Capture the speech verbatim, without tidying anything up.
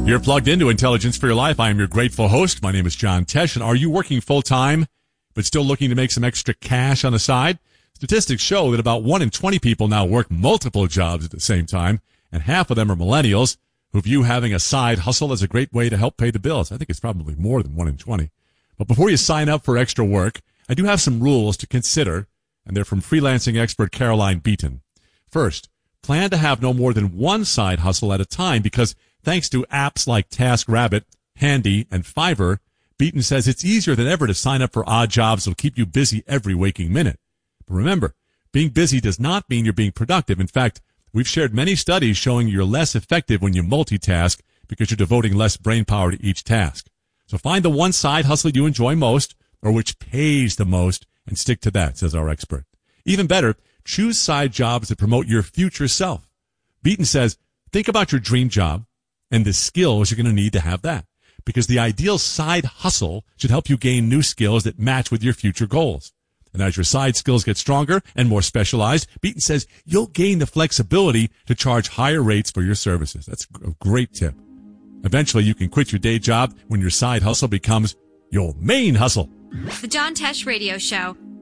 You're plugged into Intelligence for Your Life. I am your grateful host. My name is John Tesh. And are you working full-time but still looking to make some extra cash on the side? Statistics show that about one in twenty people now work multiple jobs at the same time, and half of them are millennials who view having a side hustle as a great way to help pay the bills. I think it's probably more than one in twenty. But before you sign up for extra work, I do have some rules to consider, and they're from freelancing expert Caroline Beaton. First, plan to have no more than one side hustle at a time because thanks to apps like TaskRabbit, Handy, and Fiverr, Beaton says it's easier than ever to sign up for odd jobs that will keep you busy every waking minute. But remember, being busy does not mean you're being productive. In fact, we've shared many studies showing you're less effective when you multitask because you're devoting less brain power to each task. So find the one side hustle you enjoy most or which pays the most and stick to that, says our expert. Even better, choose side jobs that promote your future self. Beaton says, think about your dream job and the skills you're going to need to have that, because the ideal side hustle should help you gain new skills that match with your future goals. And as your side skills get stronger and more specialized, Beaton says you'll gain the flexibility to charge higher rates for your services. That's a great tip. Eventually, you can quit your day job when your side hustle becomes your main hustle. The John Tesh Radio Show,